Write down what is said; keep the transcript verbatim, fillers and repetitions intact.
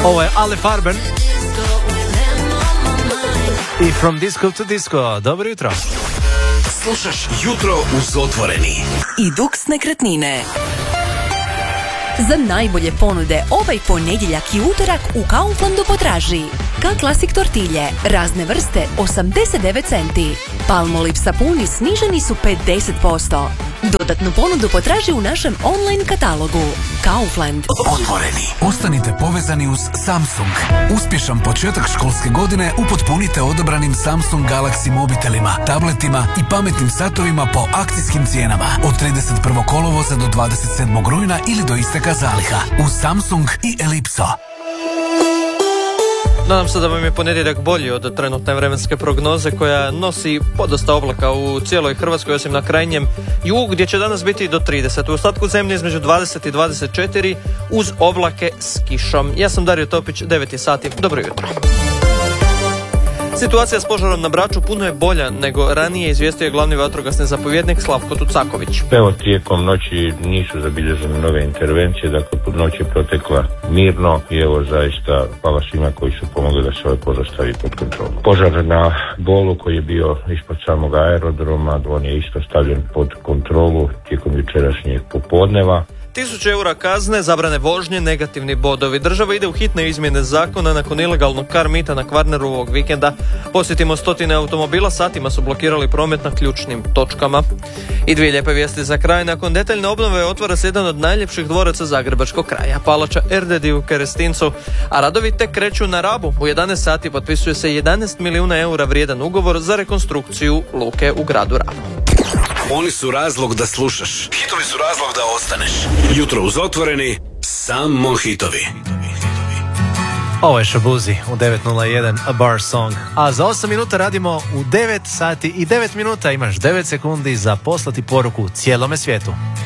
Ovo je Ale Farben i From Disco to Disco. Dobro jutro. Slušaš Jutro uz Otvoreni i Dux Nekretnine. Za najbolje ponude ovaj ponedjeljak i utorak u Kauflandu potraži K-Classic tortilje, razne vrste osamdeset devet centi. Palmolive sapuni sniženi su pedeset posto. Dodatnu ponudu potraži u našem online katalogu. Kaufland. Otvoreni. Ostanite povezani uz Samsung. Uspješan početak školske godine upotpunite odabranim Samsung Galaxy mobitelima, tabletima i pametnim satovima po akcijskim cijenama od trideset prvog kolovoza do dvadeset sedmog rujna ili do isteka zaliha uz Samsung i Ellipso. Nadam se da vam je ponedjeljak bolji od trenutne vremenske prognoze koja nosi podosta oblaka u cijeloj Hrvatskoj, osim na krajnjem jugu gdje će danas biti do trideset. U ostatku zemlje između dvadeset i dvadeset četiri uz oblake s kišom. Ja sam Dario Topić, devet sati. Dobro jutro. Situacija s požarom na Braču puno je bolja nego ranije, izvijestio je glavni vatrogasni zapovjednik Slavko Tucaković. Evo, tijekom noći nisu zabilježene nove intervencije, dakle noć je protekla mirno i evo zaista hvala svima koji su pomogli da se ovaj požar stavi pod kontrolu. Požar na Bolu koji je bio ispod samog aerodroma, on je isto stavljen pod kontrolu tijekom jučerašnjeg popodneva. Tisuće eura kazne, zabrane vožnje, negativni bodovi. Država ide u hitne izmjene zakona nakon ilegalnog car meeta na Kvarneru ovog vikenda. Posjetimo stotine automobila, satima su blokirali promet na ključnim točkama. I dvije lijepe vijesti za kraj. Nakon detaljne obnove otvara se jedan od najljepših dvoraca zagrebačkog kraja, palača Erdedi u Kerestincu, a radovi tek kreću na Rabu. U jedanaest sati potpisuje se jedanaest milijuna eura vrijedan ugovor za rekonstrukciju luke u gradu Rabu. Oni su razlog da slušaš. Hitovi su razlog da ostaneš. Jutro uz Otvoreni, samo hitovi. Ovo je Shabuzi u devet nula jedan, A Bar Song. A za osam minuta radimo u devet sati i devet minuta. Imaš devet sekundi za poslati poruku cijelome svijetu.